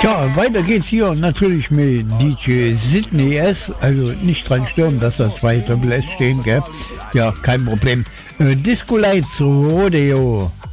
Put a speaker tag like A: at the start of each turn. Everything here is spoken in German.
A: Tja, weiter geht's hier natürlich mit DJ Sydney S. Also nicht dran stören, dass da zwei Doppel S stehen, gell? Ja, kein Problem. Disco Lights Rodeo.